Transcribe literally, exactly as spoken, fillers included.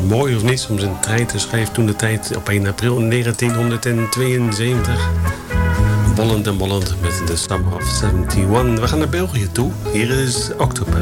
mooi of niet om zijn trein te schrijven toen de tijd op één april negentienhonderdtweeënzeventig. Bollend en bollend met de Summer of eenenzeventig. We gaan naar België toe. Hier is Octopus.